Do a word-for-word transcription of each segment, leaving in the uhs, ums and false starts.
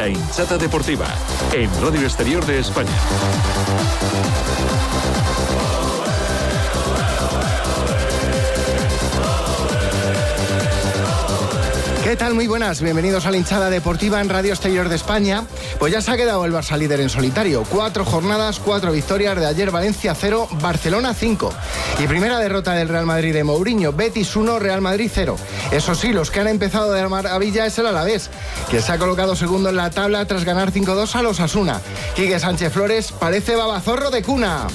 La hinchada deportiva, en Radio Exterior de España. ¿Qué tal? Muy buenas, bienvenidos a la hinchada deportiva en Radio Exterior de España. Pues ya se ha quedado el Barça líder en solitario. Cuatro jornadas, cuatro victorias de ayer. Valencia cero, Barcelona cinco. Y primera derrota del Real Madrid de Mourinho. Betis uno, Real Madrid cero. Eso sí, los que han empezado de maravilla es el Alavés, que se ha colocado segundo en la tabla tras ganar cinco dos a los Osasuna. Quique Sánchez Flores parece babazorro de cuna.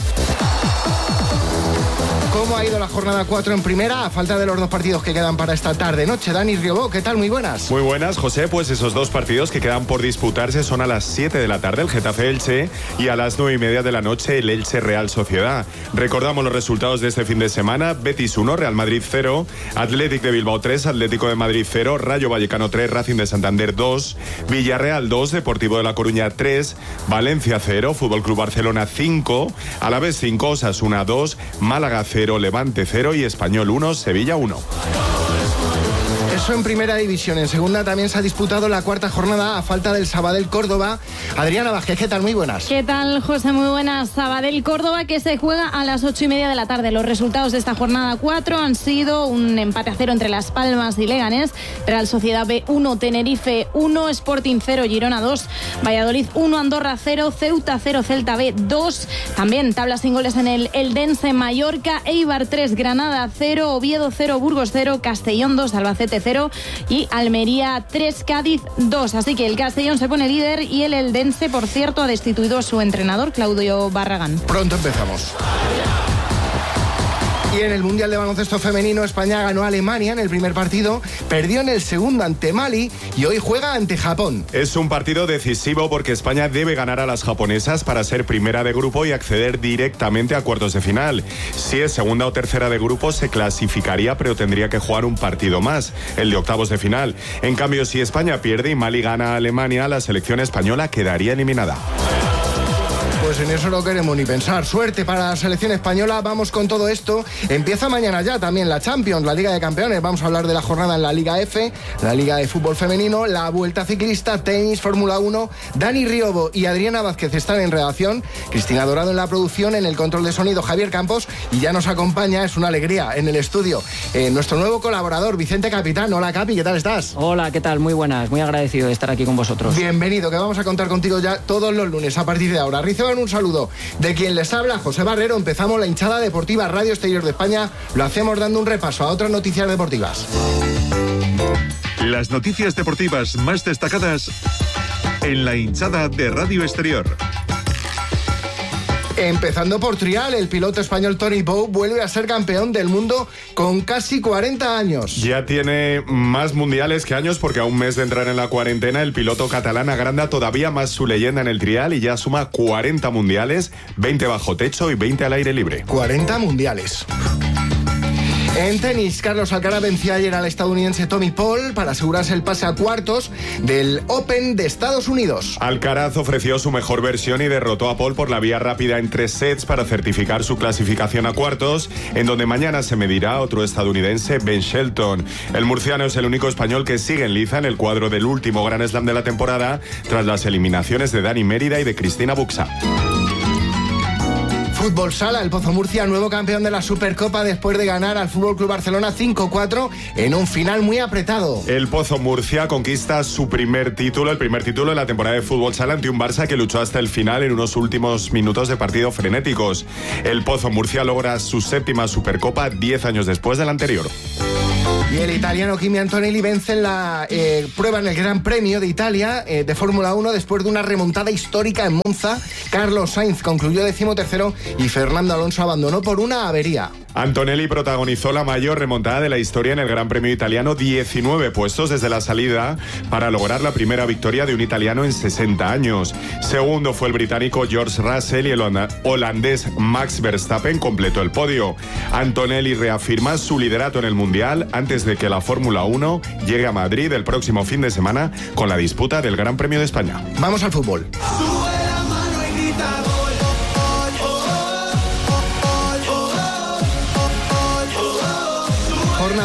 ¿Cómo ha ido la jornada cuatro en primera? A falta de los dos partidos que quedan para esta tarde-noche. Dani Riobó, ¿qué tal? Muy buenas. Muy buenas, José. Pues esos dos partidos que quedan por disputarse son a las siete de la tarde el Getafe-Elche y a las nueve y media de la noche el Elche-Real Sociedad. Recordamos los resultados de este fin de semana. Betis uno, Real Madrid cero, Athletic de Bilbao tres, Atlético de Madrid cero, Rayo Vallecano tres, Racing de Santander dos, Villarreal dos, Deportivo de La Coruña tres, Valencia cero, Fútbol Club Barcelona cinco, Alavés cinco, Osasuna dos, Málaga cero, Levante cero y Español uno, Sevilla uno. Eso en primera división. En segunda también se ha disputado la cuarta jornada a falta del Sabadell Córdoba. Adriana Vázquez, ¿qué tal? Muy buenas. ¿Qué tal, José? Muy buenas. Sabadell Córdoba, que se juega a las ocho y media de la tarde. Los resultados de esta jornada cuatro han sido un empate a cero entre Las Palmas y Leganés, Real Sociedad B uno, Tenerife uno, Sporting cero, Girona dos, Valladolid uno, Andorra cero, Ceuta cero, Celta B dos. También tablas sin goles en el Eldense, Mallorca, Eibar tres, Granada cero, Oviedo cero, Burgos cero, Castellón dos, Albacete cero y Almería tres, Cádiz dos. Así que el Castellón se pone líder y el Eldense, por cierto, ha destituido a su entrenador, Claudio Barragán. Pronto empezamos. Y en el Mundial de Baloncesto Femenino, España ganó a Alemania en el primer partido, perdió en el segundo ante Mali y hoy juega ante Japón. Es un partido decisivo porque España debe ganar a las japonesas para ser primera de grupo y acceder directamente a cuartos de final. Si es segunda o tercera de grupo se clasificaría, pero tendría que jugar un partido más, el de octavos de final. En cambio, si España pierde y Mali gana a Alemania, la selección española quedaría eliminada. Pues en eso no queremos ni pensar. Suerte para la selección española. Vamos con todo esto. Empieza mañana ya también la Champions, la Liga de Campeones. Vamos a hablar de la jornada en la Liga F, la Liga de Fútbol Femenino, la Vuelta Ciclista, tenis, Fórmula uno. Dani Riobo y Adriana Vázquez están en redacción. Cristina Dorado en la producción, en el control de sonido Javier Campos. Y ya nos acompaña, es una alegría, en el estudio, eh, nuestro nuevo colaborador, Vicente Capitán. Hola, Capi, ¿qué tal estás? Hola, ¿qué tal? Muy buenas. Muy agradecido de estar aquí con vosotros. Bienvenido, que vamos a contar contigo ya todos los lunes a partir de ahora. Reciban un saludo de quien les habla, José Barrero. Empezamos la hinchada deportiva Radio Exterior de España. Lo hacemos dando un repaso a otras noticias deportivas. Las noticias deportivas más destacadas en la hinchada de Radio Exterior. Empezando por trial, el piloto español Tony Bow vuelve a ser campeón del mundo con casi cuarenta años. Ya tiene más mundiales que años porque a un mes de entrar en la cuarentena el piloto catalán agranda todavía más su leyenda en el trial y ya suma cuarenta mundiales, veinte bajo techo y veinte al aire libre. cuarenta mundiales. En tenis, Carlos Alcaraz venció ayer al estadounidense Tommy Paul para asegurarse el pase a cuartos del Open de Estados Unidos. Alcaraz ofreció su mejor versión y derrotó a Paul por la vía rápida en tres sets para certificar su clasificación a cuartos, en donde mañana se medirá otro estadounidense, Ben Shelton. El murciano es el único español que sigue en liza en el cuadro del último Grand Slam de la temporada, tras las eliminaciones de Dani Mérida y de Cristina Buxa. Fútbol Sala, el Pozo Murcia, nuevo campeón de la Supercopa después de ganar al Fútbol Club Barcelona cinco cuatro en un final muy apretado. El Pozo Murcia conquista su primer título, el primer título de la temporada de Fútbol Sala ante un Barça que luchó hasta el final en unos últimos minutos de partido frenéticos. El Pozo Murcia logra su séptima Supercopa diez años después de la anterior. Y el italiano Kimi Antonelli vence en la eh, prueba en el Gran Premio de Italia eh, de Fórmula uno después de una remontada histórica en Monza. Carlos Sainz concluyó decimotercero y Fernando Alonso abandonó por una avería. Antonelli protagonizó la mayor remontada de la historia en el Gran Premio italiano, diecinueve puestos desde la salida para lograr la primera victoria de un italiano en sesenta años. Segundo fue el británico George Russell y el holandés Max Verstappen completó el podio. Antonelli reafirma su liderato en el Mundial antes de que la Fórmula uno llegue a Madrid el próximo fin de semana con la disputa del Gran Premio de España. Vamos al fútbol.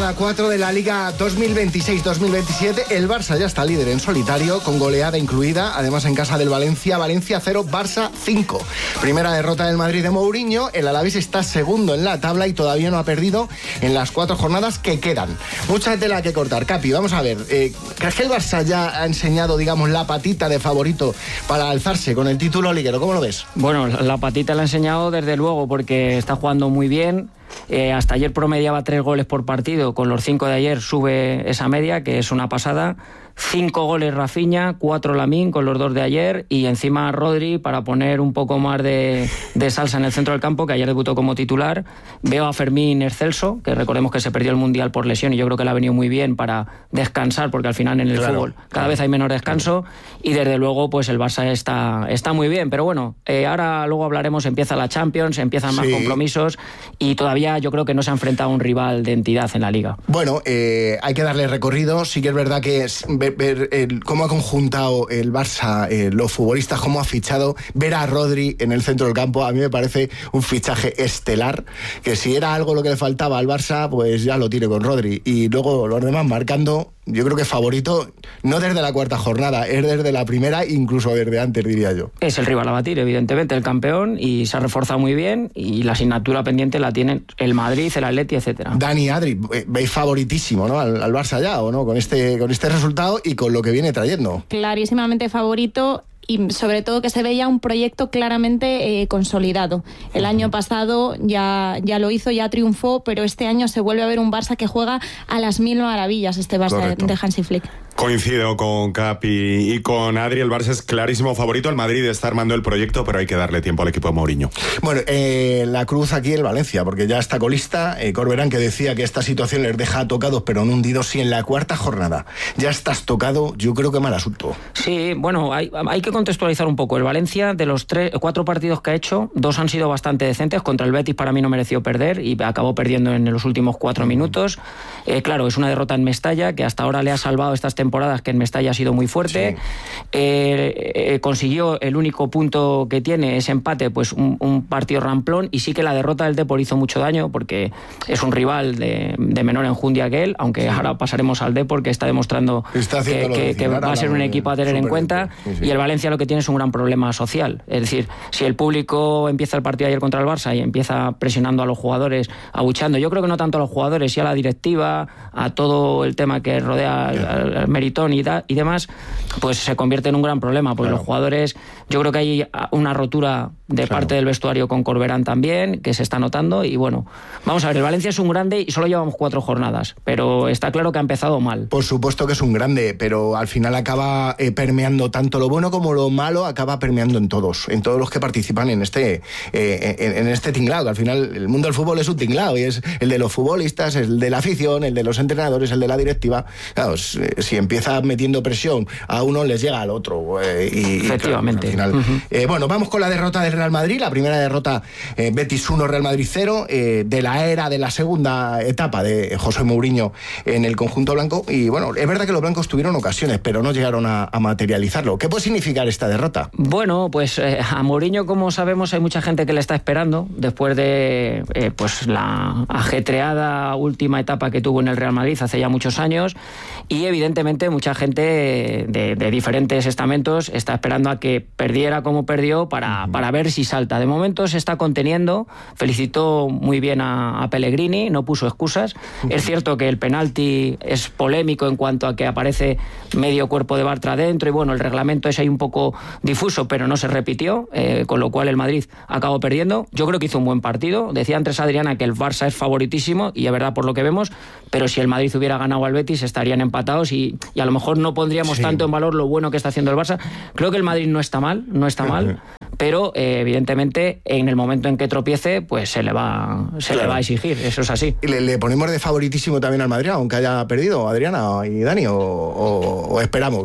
jornada cuatro de la Liga dos mil veintiséis dos mil veintisiete. El Barça ya está líder en solitario, con goleada incluida, además en casa del Valencia. Valencia cero, Barça cinco. Primera derrota del Madrid de Mourinho. El Alavés está segundo en la tabla y todavía no ha perdido en las cuatro jornadas que quedan. Mucha tela que cortar. Capi, vamos a ver, eh, ¿crees que el Barça ya ha enseñado, digamos, la patita de favorito para alzarse con el título liguero? ¿Cómo lo ves? Bueno, la patita la ha enseñado desde luego, porque está jugando muy bien. Eh, hasta ayer promediaba tres goles por partido. Con los cinco de ayer sube esa media, que es una pasada. Cinco goles Rafinha, cuatro Lamine con los dos de ayer, y encima Rodri para poner un poco más de, de salsa en el centro del campo, que ayer debutó como titular. Veo a Fermín excelso, que recordemos que se perdió el Mundial por lesión y yo creo que le ha venido muy bien para descansar, porque al final en el claro, fútbol cada claro. vez hay menos descanso, claro. y desde luego pues el Barça está, está muy bien, pero bueno, eh, ahora luego hablaremos, empieza la Champions, empiezan más sí. compromisos y todavía yo creo que no se ha enfrentado a un rival de entidad en la Liga. Bueno, eh, hay que darle recorrido, sí que es verdad que es ver, ver el, cómo ha conjuntado el Barça, eh, los futbolistas, cómo ha fichado, ver a Rodri en el centro del campo, a mí me parece un fichaje estelar, que si era algo lo que le faltaba al Barça, pues ya lo tiene con Rodri, y luego los demás marcando. Yo creo que favorito, no desde la cuarta jornada, es desde la primera, incluso desde antes, diría yo. Es el rival a batir, evidentemente, el campeón, y se ha reforzado muy bien, y la asignatura pendiente la tienen el Madrid, el Atleti, etcétera. Dani, Adri, veis favoritísimo, ¿no? Al, al Barça ya, ¿o no? Con este, con este resultado y con lo que viene trayendo. Clarísimamente favorito. Y sobre todo que se veía un proyecto claramente eh, consolidado. El año pasado ya, ya lo hizo, ya triunfó, pero este año se vuelve a ver un Barça que juega a las mil maravillas, este Barça Correcto. de Hansi Flick. Coincido con Capi y con Adri, el Barça es clarísimo favorito, el Madrid está armando el proyecto, pero hay que darle tiempo al equipo de Mourinho. Bueno, eh, la cruz aquí el Valencia, porque ya está colista, eh, Corberán, que decía que esta situación les deja tocados pero no hundidos, si en la cuarta jornada ya estás tocado, yo creo que mal asunto. Sí, bueno, hay, hay que contextualizar un poco. El Valencia, de los tres, cuatro partidos que ha hecho, dos han sido bastante decentes. Contra el Betis para mí no mereció perder y acabó perdiendo en los últimos cuatro minutos. Eh, claro, es una derrota en Mestalla, que hasta ahora le ha salvado estas temporadas, que en Mestalla ha sido muy fuerte. Sí. Eh, eh, consiguió el único punto que tiene, ese empate, pues un, un partido ramplón, y sí que la derrota del Depor hizo mucho daño, porque es un rival de, de menor enjundia que él, aunque sí. ahora pasaremos al Depor, que está demostrando está que, que, que va a ser un equipo a tener en cuenta, sí, sí. y el Valencia lo que tiene es un gran problema social. Es decir, si el público empieza el partido ayer contra el Barça y empieza presionando a los jugadores, abuchando, yo creo que no tanto a los jugadores, sí a la directiva, a todo el tema que rodea al, al, al Meritón y, da, y demás, pues se convierte en un gran problema, porque claro. los jugadores, yo creo que hay una rotura de claro. parte del vestuario con Corberán también, que se está notando, y bueno, vamos a ver, el Valencia es un grande y solo llevamos cuatro jornadas, pero está claro que ha empezado mal. Por supuesto que es un grande, pero al final acaba eh, permeando tanto lo bueno como lo malo, acaba permeando en todos, en todos los que participan en este eh, en, en este tinglado, que al final el mundo del fútbol es un tinglado, y es el de los futbolistas, el de la afición, el de los entrenadores, el de la directiva. Claro, si empieza metiendo presión a uno, les llega al otro. Eh, y, Efectivamente. Y claro, al final. Uh-huh. eh, bueno, vamos con la derrota del Real Madrid, la primera derrota, eh, Betis uno, Real Madrid cero, eh, de la era, de la segunda etapa de José Mourinho en el conjunto blanco. Y bueno, es verdad que los blancos tuvieron ocasiones, pero no llegaron a, a materializarlo. ¿Qué puede significar esta derrota? Bueno, pues eh, a Mourinho, como sabemos, hay mucha gente que le está esperando después de eh, pues la ajetreada última etapa que tuvo en el Real Madrid hace ya muchos años, y evidentemente mucha gente de, de diferentes estamentos está esperando a que perdiera como perdió para, para ver si salta. De momento se está conteniendo, felicitó muy bien a, a Pellegrini, no puso excusas. Es cierto que el penalti es polémico en cuanto a que aparece medio cuerpo de Bartra dentro, y bueno, el reglamento es ahí un poco difuso, pero no se repitió, eh, con lo cual el Madrid acabó perdiendo. Yo creo que hizo un buen partido. Decía antes Adriana que el Barça es favoritísimo, y es verdad por lo que vemos, pero si el Madrid hubiera ganado al Betis estarían empatados, y, y a lo mejor no pondríamos sí. tanto en valor lo bueno que está haciendo el Barça. Creo que el Madrid no está mal, no está mal, pero eh, evidentemente en el momento en que tropiece, pues se le va, se claro. le va a exigir, eso es así. ¿Le, le ponemos de favoritísimo también al Madrid, aunque haya perdido, Adriana y Dani, o, o, o esperamos?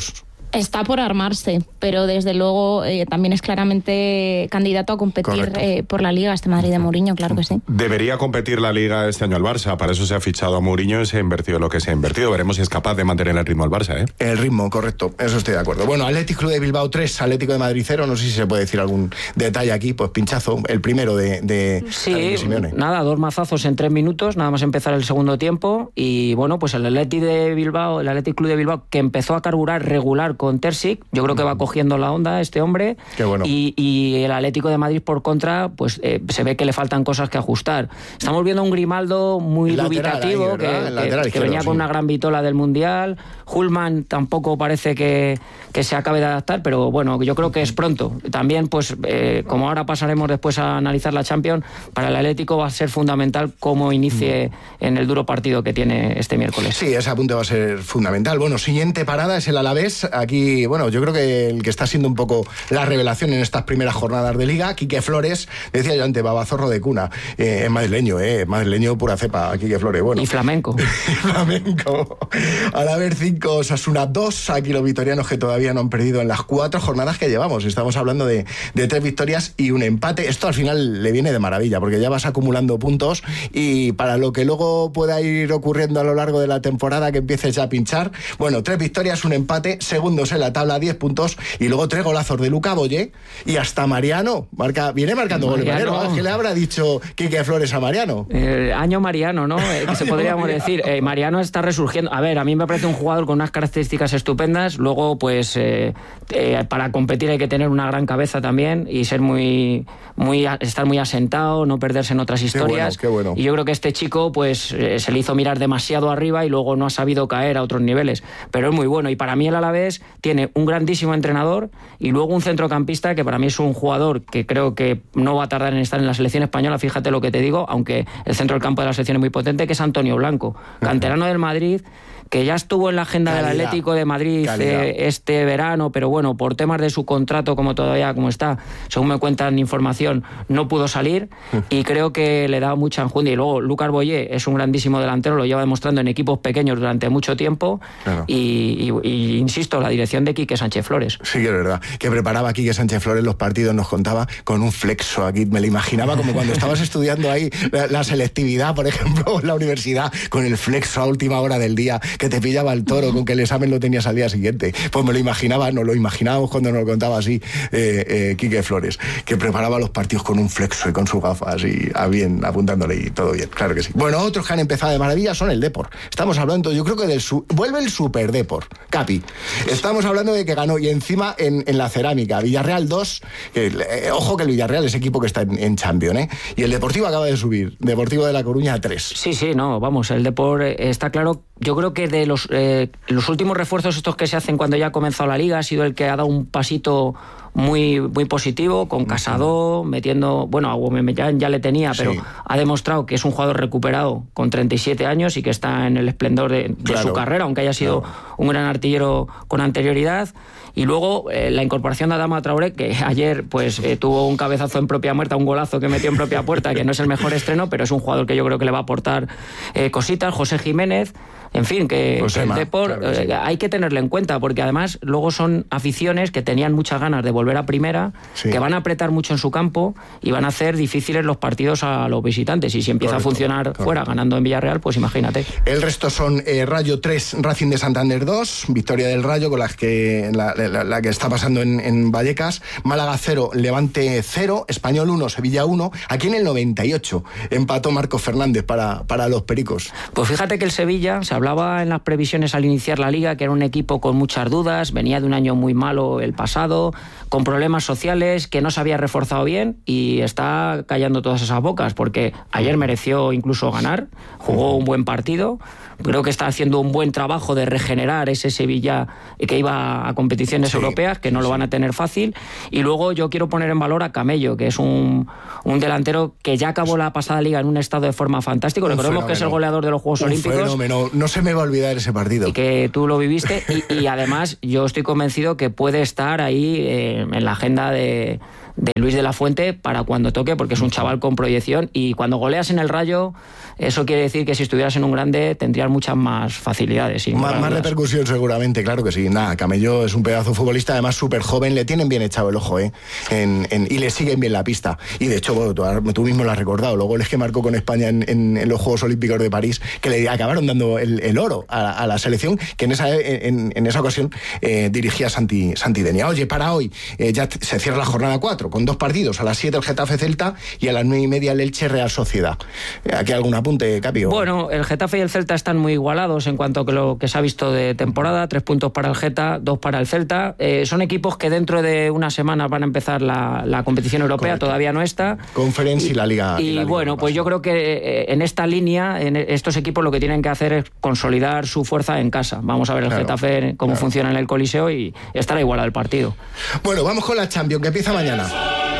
Está por armarse, pero desde luego eh, también es claramente candidato a competir eh, por la Liga este Madrid de Mourinho, claro que sí. Debería competir la Liga este año al Barça, para eso se ha fichado a Mourinho y se ha invertido lo que se ha invertido. Veremos si es capaz de mantener el ritmo al Barça, ¿eh? El ritmo, correcto, eso estoy de acuerdo. Bueno, Athletic Club de Bilbao tres, Atlético de Madrid cero, no sé si se puede decir algún detalle aquí, pues pinchazo, el primero de, de Sí, nada, dos mazazos en tres minutos, nada más empezar el segundo tiempo, y bueno, pues el Athletic de Bilbao, el Athletic Club de Bilbao, que empezó a carburar regular con Terzic, yo creo que va cogiendo la onda este hombre. Qué bueno. y, y el Atlético de Madrid, por contra, pues eh, se ve que le faltan cosas que ajustar. Estamos viendo un Grimaldo muy lateral dubitativo, ahí, que, que, izquierdo, que venía sí. con una gran vitola del Mundial. Hulman tampoco parece que, que se acabe de adaptar, pero bueno, yo creo que es pronto. También, pues, eh, como ahora pasaremos después a analizar la Champions, para el Atlético va a ser fundamental cómo inicie mm. en el duro partido que tiene este miércoles. Sí, ese apunte va a ser fundamental. Bueno, siguiente parada es el Alavés. Aquí, bueno, yo creo que el que está siendo un poco la revelación en estas primeras jornadas de Liga, Quique Flores, decía yo antes, babazorro de cuna, eh, es madrileño, eh, madrileño pura cepa, Quique Flores. Bueno. Y flamenco. flamenco. Alavés cinco, Osasuna dos, aquí los vitorianos que todavía no han perdido en las cuatro jornadas que llevamos. Estamos hablando de, de tres victorias y un empate. Esto al final le viene de maravilla, porque ya vas acumulando puntos y para lo que luego pueda ir ocurriendo a lo largo de la temporada, que empieces ya a pinchar, bueno, tres victorias, un empate, segundos en la tabla, diez puntos, y luego tres golazos de Luca Boye y hasta Mariano, marca, viene marcando goles Mariano. ¿Qué le habrá dicho Quique Flores a Mariano? Eh, año Mariano, ¿no? Eh, que se podríamos decir. Eh, Mariano está resurgiendo. A ver, a mí me parece un jugador con unas características estupendas. Luego, pues, eh, eh, para competir hay que tener una gran cabeza también y ser muy, muy, estar muy asentado, no perderse en otras historias. Qué bueno, qué bueno. Y yo creo que este chico, pues, eh, se le hizo mirar demasiado arriba y luego no ha sabido caer a otros niveles. Pero es muy bueno. Y para mí el Alavés tiene un grandísimo entrenador y luego un centrocampista que para mí es un jugador que creo que no va a tardar en estar en la selección española, fíjate lo que te digo, aunque el centro del campo de la selección es muy potente, que es Antonio Blanco, canterano del Madrid, que ya estuvo en la agenda Calidad. del Atlético de Madrid eh, este verano, pero bueno, por temas de su contrato, como todavía como está, según me cuentan información, no pudo salir y creo que le da mucha enjundia. Y luego Lucas Boye es un grandísimo delantero, lo lleva demostrando en equipos pequeños durante mucho tiempo. Claro. y, y, y insisto, la dirección de Quique Sánchez Flores. Sí, que es verdad, que preparaba Quique Sánchez Flores los partidos, nos contaba con un flexo aquí, me lo imaginaba como cuando estabas estudiando ahí la, la selectividad, por ejemplo, en la universidad, con el flexo a última hora del día, que te pillaba el toro, con que el examen lo tenías al día siguiente. Pues me lo imaginaba, nos lo imaginábamos cuando nos lo contaba así eh, eh, Quique Flores, que preparaba los partidos con un flexo y con sus gafas y a bien, apuntándole y todo bien, claro que sí. Bueno, otros que han empezado de maravilla son el Depor. Estamos hablando, yo creo que del su, vuelve el Super Depor, Capi. Estamos hablando de que ganó y encima en, en la cerámica, Villarreal dos, que, eh, ojo que el Villarreal es equipo que está en, en Champions, ¿eh? Y el Deportivo acaba de subir, Deportivo de La Coruña a tres. Sí, sí, no, vamos, el Depor eh, está claro. Yo creo que de los, eh, los últimos refuerzos estos que se hacen cuando ya ha comenzado la Liga ha sido el que ha dado un pasito muy, muy positivo, con Casado, metiendo, bueno, a Aubameyang ya le tenía, pero sí. ha demostrado que es un jugador recuperado con treinta y siete años y que está en el esplendor de, de claro. su carrera, aunque haya sido claro. un gran artillero con anterioridad. Y luego eh, la incorporación de Adama Traoré, que ayer pues eh, tuvo un cabezazo en propia muerta, un golazo que metió en propia puerta, que no es el mejor estreno, pero es un jugador que yo creo que le va a aportar eh, cositas. José Jiménez, en fin, que, pues que el Depor claro, sí. eh, hay que tenerle en cuenta, porque además luego son aficiones que tenían muchas ganas de volver a primera, sí. que van a apretar mucho en su campo y van a hacer difíciles los partidos a los visitantes. Y si empieza correcto, a funcionar correcto. fuera, ganando en Villarreal, pues imagínate. El resto son eh, Rayo tres, Racing de Santander dos, victoria del Rayo con las que la, la, la que está pasando en, en Vallecas, Málaga cero, Levante cero, Español uno, Sevilla uno. Aquí en el noventa y ocho empató Marco Fernández para, para los Pericos. Pues fíjate que el Sevilla, se hablaba en las previsiones al iniciar la Liga que era un equipo con muchas dudas, venía de un año muy malo el pasado, con problemas sociales, que no se había reforzado bien y está callando todas esas bocas, porque ayer mereció incluso ganar, jugó un buen partido. Creo que está haciendo un buen trabajo de regenerar ese Sevilla que iba a competiciones sí, europeas, que no lo van a tener fácil. Y luego yo quiero poner en valor a Camello, que es un, un delantero que ya acabó la pasada Liga en un estado de forma fantástico. Un Recordemos fenómeno. que es el goleador de los Juegos un Olímpicos. Fenómeno. No se me va a olvidar ese partido. Y que tú lo viviste. y, y además yo estoy convencido que puede estar ahí eh, en la agenda de... de Luis de la Fuente para cuando toque, porque es un chaval con proyección, y cuando goleas en el Rayo, eso quiere decir que si estuvieras en un grande tendrías muchas más facilidades. Más, más repercusión seguramente, claro que sí. Nada, Camello es un pedazo futbolista, además súper joven, le tienen bien echado el ojo, ¿eh? En, en, y le siguen bien la pista. Y de hecho, bueno, tú, tú mismo lo has recordado, los goles que marcó con España en, en, en los Juegos Olímpicos de París, que le acabaron dando el, el oro a, a la selección, que en esa, en, en esa ocasión eh, dirigía Santi, Santi Denia. Oye, para hoy eh, ya se cierra la jornada cuatro, con dos partidos, a las siete el Getafe Celta y a las nueve y media el Elche Real Sociedad. ¿Aquí algún apunte, Capi? Bueno, el Getafe y el Celta están muy igualados en cuanto a lo que se ha visto de temporada, tres puntos para el Geta, dos para el Celta. Eh, son equipos que dentro de una semana van a empezar la, la competición europea. Correcto. Todavía no está. Conference y, y la Liga. Y, y la Liga bueno, pues yo creo que eh, en esta línea, en estos equipos lo que tienen que hacer es consolidar su fuerza en casa. Vamos a ver el claro, Getafe cómo claro. funciona en el Coliseo y estará igualado el partido. Bueno, vamos con la Champions, que empieza mañana.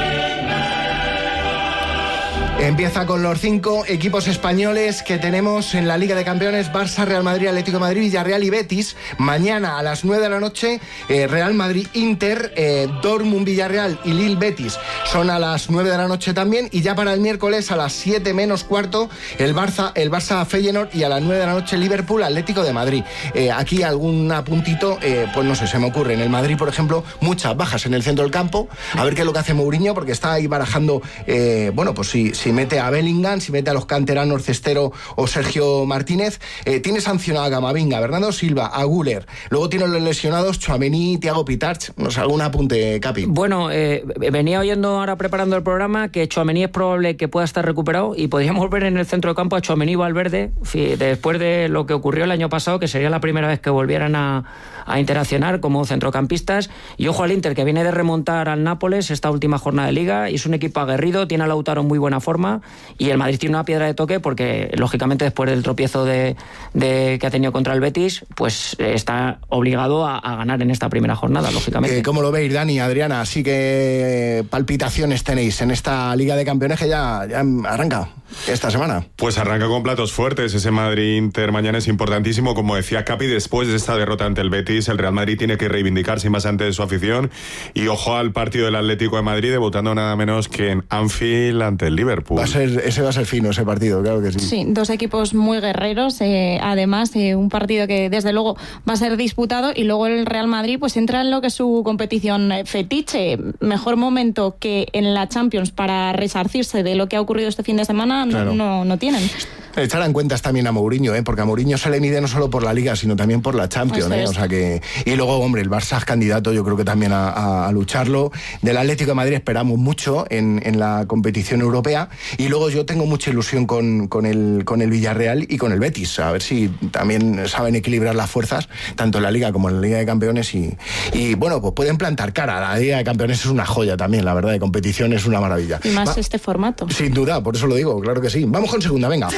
Empieza con los cinco equipos españoles que tenemos en la Liga de Campeones: Barça, Real Madrid, Atlético de Madrid, Villarreal y Betis. Mañana a las nueve de la noche, eh, Real Madrid, Inter, eh, Dortmund, Villarreal y Lille, Betis. Son a las nueve de la noche también. Y ya para el miércoles a las siete menos cuarto, el Barça, el Barça Feyenoord, y a las nueve de la noche Liverpool, Atlético de Madrid. Eh, aquí algún apuntito, eh, pues no sé, se me ocurre. En el Madrid, por ejemplo, muchas bajas en el centro del campo. A ver qué es lo que hace Mourinho, porque está ahí barajando, eh, bueno, pues si... si Si mete a Bellingham, si mete a los canteranos Cestero o Sergio Martínez. Eh, tiene sancionado a Camavinga, Bernardo Silva, a Güler. Luego tiene los lesionados Tchouaméni, Thiago Pitarch. No sé, algún apunte, Capi. Bueno, eh, venía oyendo ahora preparando el programa que Tchouaméni es probable que pueda estar recuperado y podríamos ver en el centro de campo a Tchouaméni y Valverde, después de lo que ocurrió el año pasado, que sería la primera vez que volvieran a, a interaccionar como centrocampistas. Y ojo al Inter, que viene de remontar al Nápoles esta última jornada de Liga, y es un equipo aguerrido, tiene a Lautaro en muy buena forma, y el Madrid tiene una piedra de toque porque, lógicamente, después del tropiezo de, de que ha tenido contra el Betis, pues está obligado a, a ganar en esta primera jornada, lógicamente. Eh, ¿Cómo lo veis, Dani, Adriana? Así que palpitaciones tenéis en esta Liga de Campeones que ya, ya arranca esta semana. Pues arranca con platos fuertes. Ese Madrid-Inter mañana es importantísimo. Como decía Capi, después de esta derrota ante el Betis, el Real Madrid tiene que reivindicarse más ante su afición. Y ojo al partido del Atlético de Madrid, debutando nada menos que en Anfield ante el Liverpool. Va a ser, ese va a ser fino, ese partido, claro que sí. Sí, dos equipos muy guerreros. Eh, además, eh, un partido que desde luego va a ser disputado, y luego el Real Madrid pues entra en lo que es su competición fetiche. Mejor momento que en la Champions para resarcirse de lo que ha ocurrido este fin de semana. No, claro. no, no tienen. Echarán cuentas también a Mourinho, ¿eh? Porque a Mourinho se le mide no solo por la Liga, sino también por la Champions, ¿eh? O sea que... Y luego, hombre, el Barça es candidato, yo creo que también a, a, a lucharlo. Del Atlético de Madrid esperamos mucho en, en la competición europea, y luego yo tengo mucha ilusión con, con, el, con el Villarreal y con el Betis, a ver si también saben equilibrar las fuerzas, tanto en la Liga como en la Liga de Campeones, y, y bueno, pues pueden plantar cara. La Liga de Campeones es una joya también, la verdad, de competición es una maravilla. Y más Va, este formato. Sin duda, por eso lo digo, claro que sí. Vamos con segunda, venga.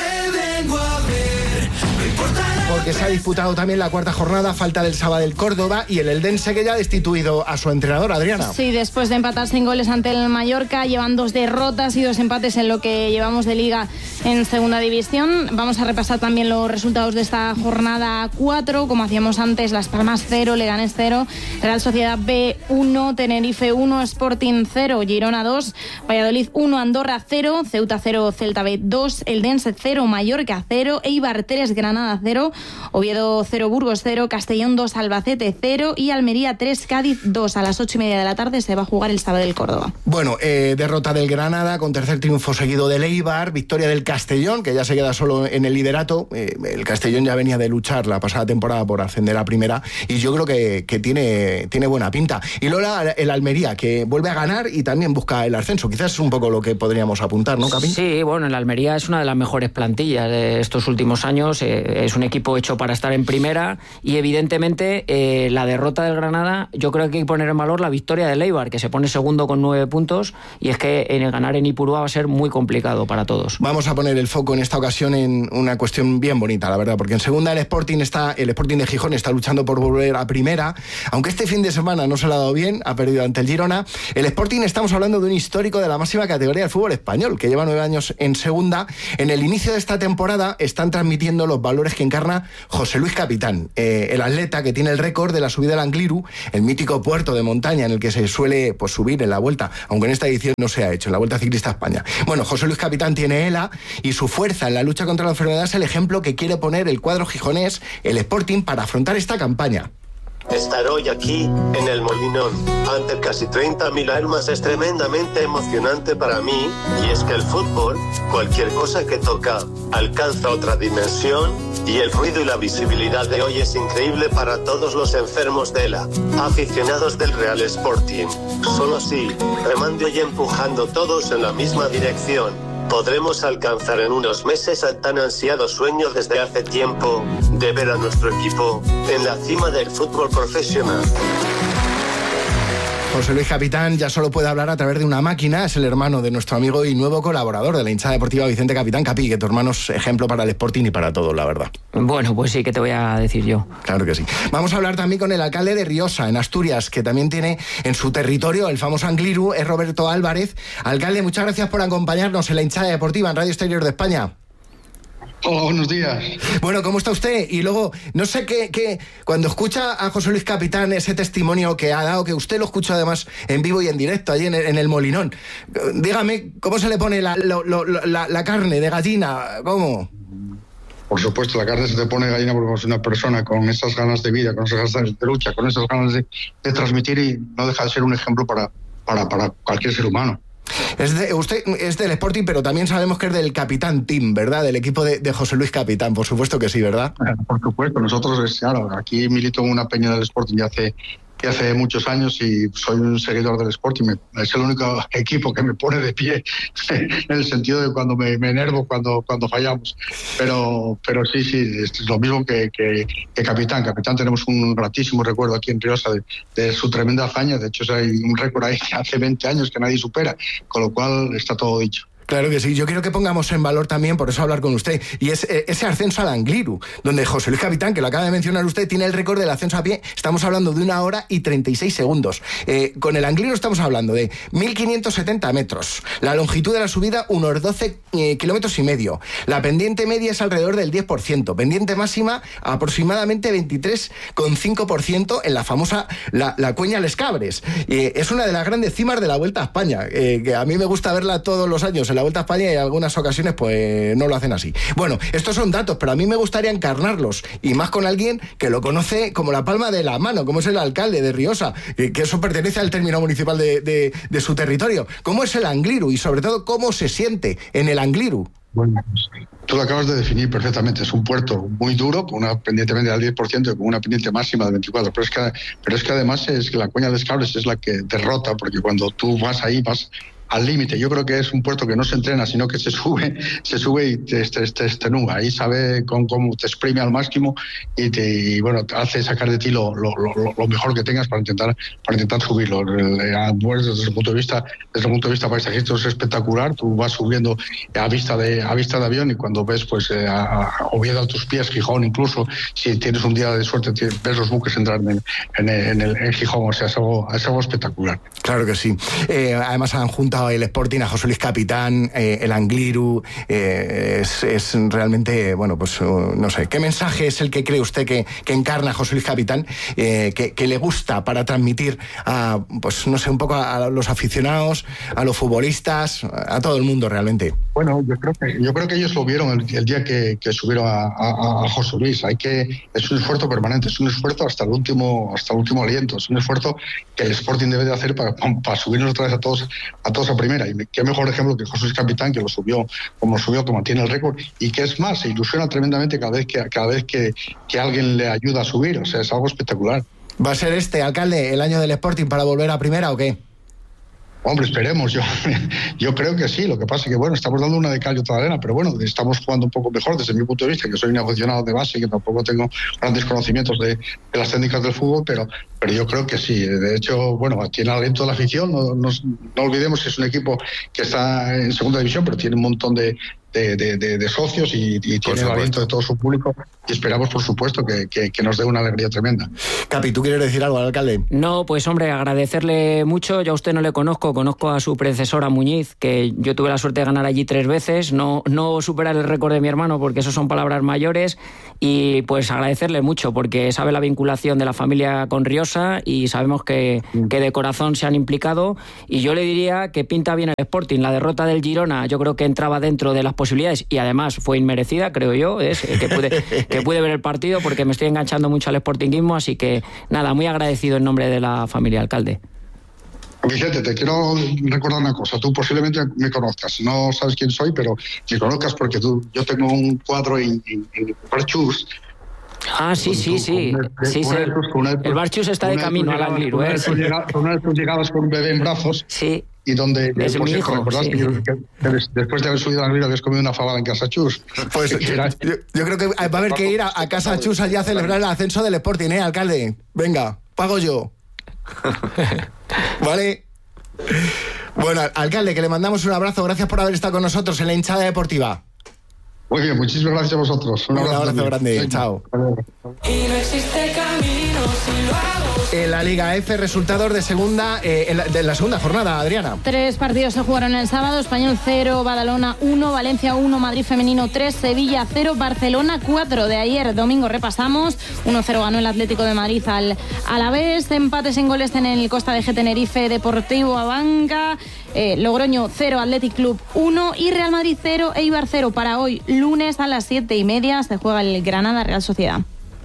Porque se ha disputado también la cuarta jornada, falta del Sabadell Córdoba y el Eldense, que ya ha destituido a su entrenador, Adriana. Sí, después de empatar sin goles ante el Mallorca, llevan dos derrotas y dos empates en lo que llevamos de Liga en segunda división. Vamos a repasar también los resultados de esta jornada cuatro, como hacíamos antes: Las Palmas cero, Leganés cero, Real Sociedad B uno, Tenerife uno, Sporting cero, Girona dos, Valladolid uno, Andorra cero, Ceuta cero, Celta B dos, Eldense cero, Mallorca cero, Eibar tres, Granada cero, Oviedo cero, Burgos cero, Castellón dos, Albacete cero y Almería tres, Cádiz dos. A las ocho y media de la tarde se va a jugar el Sabadell Córdoba. Bueno, eh, derrota del Granada con tercer triunfo seguido del Eibar, victoria del Castellón, que ya se queda solo en el liderato. Eh, el Castellón ya venía de luchar la pasada temporada por ascender a primera, y yo creo que, que tiene, tiene buena pinta. Y luego el Almería, que vuelve a ganar y también busca el ascenso. Quizás es un poco lo que podríamos apuntar, ¿no, Capi? Sí, bueno, el Almería es una de las mejores plantillas de estos últimos años. Eh, es un equipo hecho para estar en primera, y evidentemente eh, la derrota del Granada, yo creo que hay que poner en valor la victoria del Eibar, que se pone segundo con nueve puntos, y es que en ganar en Ipurúa va a ser muy complicado para todos. Vamos a poner el foco en esta ocasión en una cuestión bien bonita, la verdad, porque en segunda el Sporting está, el Sporting de Gijón está luchando por volver a primera, aunque este fin de semana no se le ha dado bien, ha perdido ante el Girona. El Sporting, estamos hablando de un histórico de la máxima categoría del fútbol español, que lleva nueve años en segunda. En el inicio de esta temporada están transmitiendo los valores que encarna España, José Luis Capitán, eh, el atleta que tiene el récord de la subida al Angliru, el mítico puerto de montaña en el que se suele pues, subir en la Vuelta, aunque en esta edición no se ha hecho, en la Vuelta Ciclista a España. Bueno, José Luis Capitán tiene ELA y su fuerza en la lucha contra la enfermedad es el ejemplo que quiere poner el cuadro gijonés, el Sporting, para afrontar esta campaña. Estar hoy aquí, en el Molinón, ante casi treinta mil almas es tremendamente emocionante para mí, y es que el fútbol, cualquier cosa que toca, alcanza otra dimensión, y el ruido y la visibilidad de hoy es increíble para todos los enfermos de la aficionados del Real Sporting. Solo así, remando y empujando todos en la misma dirección, podremos alcanzar en unos meses el tan ansiado sueño desde hace tiempo de ver a nuestro equipo en la cima del fútbol profesional. José Luis Capitán ya solo puede hablar a través de una máquina, es el hermano de nuestro amigo y nuevo colaborador de la hinchada deportiva Vicente Capitán. Capi, que tu hermano es ejemplo para el Sporting y para todos, la verdad. Bueno, pues sí, ¿qué te voy a decir yo? Claro que sí. Vamos a hablar también con el alcalde de Riosa, en Asturias, que también tiene en su territorio el famoso Angliru, es Roberto Álvarez. Alcalde, muchas gracias por acompañarnos en la hinchada deportiva en Radio Exterior de España. Hola, buenos días. Bueno, ¿cómo está usted? Y luego, no sé qué, qué, cuando escucha a José Luis Capitán ese testimonio que ha dado, que usted lo escuchó además en vivo y en directo, allí en el, en el Molinón, dígame, ¿cómo se le pone la, la, la, la carne de gallina? ¿Cómo? Por supuesto, la carne se te pone gallina porque es una persona con esas ganas de vida, con esas ganas de lucha, con esas ganas de, de transmitir, y no deja de ser un ejemplo para, para, para cualquier ser humano. Es de, usted es del Sporting, pero también sabemos que es del Capitán Team, ¿verdad? Del equipo de, de José Luis Capitán, por supuesto que sí, ¿verdad? Por supuesto, nosotros, claro, aquí milito en una peña del Sporting ya hace, ya hace muchos años y soy un seguidor del Sporting. Me, es el único equipo que me pone de pie en el sentido de cuando me, me enervo cuando, cuando fallamos. Pero, pero sí, sí, es lo mismo que, que, que Capitán. Capitán tenemos un gratísimo recuerdo aquí en Riosa de, de su tremenda hazaña. De hecho, hay un récord ahí que hace veinte años que nadie supera, con lo cual está todo dicho. Claro que sí, yo quiero que pongamos en valor también, por eso hablar con usted, y es ese ascenso al Angliru, donde José Luis Capitán, que lo acaba de mencionar usted, tiene el récord del ascenso a pie. Estamos hablando de una hora y treinta y seis segundos. Eh, con el Angliru estamos hablando de mil quinientos setenta metros, la longitud de la subida unos doce eh, kilómetros y medio, la pendiente media es alrededor del diez por ciento, pendiente máxima aproximadamente veintitrés coma cinco por ciento en la famosa la, la Cueña Les Cabres. Eh, es una de las grandes cimas de la Vuelta a España, eh, que a mí me gusta verla todos los años en la Vuelta a España, y en algunas ocasiones pues no lo hacen así. Bueno, estos son datos, pero a mí me gustaría encarnarlos, y más con alguien que lo conoce como la palma de la mano, como es el alcalde de Riosa, que, que eso pertenece al término municipal de, de, de su territorio. ¿Cómo es el Angliru? Y sobre todo, ¿cómo se siente en el Angliru? Bueno, tú lo acabas de definir perfectamente. Es un puerto muy duro, con una pendiente media del diez por ciento y con una pendiente máxima de veinticuatro. Pero es que, pero es que además es que la Cueña Les Cabres es la que derrota, porque cuando tú vas ahí, vas al límite. Yo creo que es un puerto que no se entrena, sino que se sube, se sube y te, te, te extenúa. Ahí sabe con, cómo te exprime al máximo y te y, bueno, te hace sacar de ti lo, lo, lo, lo mejor que tengas para intentar para intentar subirlo. Bueno, desde el punto de vista, desde el punto de vista paisajístico es espectacular. Tú vas subiendo a vista de a vista de avión, y cuando ves pues eh, a, a Oviedo a tus pies, Gijón incluso, si tienes un día de suerte ves los buques entrar en, en, en, el, en Gijón. O sea, es algo, es algo espectacular. Claro que sí. Eh, además han juntado el Sporting a José Luis Capitán, eh, el Angliru, eh, es, es realmente, bueno, pues uh, no sé, ¿qué mensaje es el que cree usted que, que encarna José Luis Capitán, eh, que, que le gusta para transmitir a, pues no sé, un poco a, a los aficionados, a los futbolistas, a todo el mundo realmente? Bueno, yo creo que, yo creo que ellos lo vieron el, el día que, que subieron a, a, a José Luis. Hay que, es un esfuerzo permanente, es un esfuerzo hasta el último, hasta el último aliento, es un esfuerzo que el Sporting debe de hacer para, para subirnos otra vez a todos, a todos a primera. Y qué mejor ejemplo que José Luis Capitán, que lo subió como lo subió, que mantiene el récord, y que es más, se ilusiona tremendamente cada vez que cada vez que, que alguien le ayuda a subir. O sea, es algo espectacular. ¿Va a ser este, alcalde, el año del Sporting para volver a primera o qué? Hombre, esperemos, yo, yo creo que sí. Lo que pasa es que, bueno, estamos dando una de cal y otra de arena, pero bueno, estamos jugando un poco mejor desde mi punto de vista, que soy un aficionado de base y que tampoco tengo grandes conocimientos de, de las técnicas del fútbol, pero, pero yo creo que sí. De hecho, bueno, tiene aliento de la afición. No, no, no olvidemos que es un equipo que está en segunda división, pero tiene un montón de, de, de, de, de socios y, y tiene el aliento de todo su público y esperamos, por supuesto, que, que, que nos dé una alegría tremenda. Capi, ¿tú quieres decir algo al alcalde? No, pues hombre, agradecerle mucho. Yo a usted no le conozco, conozco a su predecesora Muñiz, que yo tuve la suerte de ganar allí tres veces, no, no superar el récord de mi hermano, porque eso son palabras mayores, y pues agradecerle mucho, porque sabe la vinculación de la familia con Riosa y sabemos que, que de corazón se han implicado, y yo le diría que pinta bien el Sporting. La derrota del Girona yo creo que entraba dentro de las posibilidades y además fue inmerecida, creo yo, es que pude, que pude ver el partido porque me estoy enganchando mucho al sportinguismo, así que nada, muy agradecido en nombre de la familia, alcalde. Vicente, te quiero recordar una cosa. Tú posiblemente me conozcas. No sabes quién soy, pero me conozcas porque tú, yo tengo un cuadro en, en, en Barchus. Ah, sí, sí, sí. sí, sí. El Barchus está de camino al Angliru. ¿eh? Una vez tú llegabas con un bebé en brazos. Sí. Y donde es pues, mi hijo, ¿recordás sí. que, que después de haber subido al río habías comido una fabada en Casa Chus? Pues yo, yo creo que va a haber que ir a, a Casa Chus allá a celebrar el ascenso del Sporting, ¿eh, alcalde? Venga, pago yo. ¿Vale? Bueno, alcalde, que le mandamos un abrazo. Gracias por haber estado con nosotros en la hinchada deportiva. Muy bien, muchísimas gracias a vosotros. Un abrazo, un abrazo grande. Chao. Y no existe camino si lo hago. En la Liga F, resultados de segunda eh, en la, de la segunda jornada, Adriana. Tres partidos se jugaron el sábado: Español cero, Badalona uno, Valencia uno, Madrid femenino tres, Sevilla cero, Barcelona cuatro. De ayer domingo repasamos: uno cero ganó el Atlético de Madrid al Alavés, empates en goles en el Costa de G Tenerife, Deportivo Abanca, eh, Logroño cero, Athletic Club uno y Real Madrid cero, Eibar cero. Para hoy, lunes a las siete y media, se juega el Granada Real Sociedad.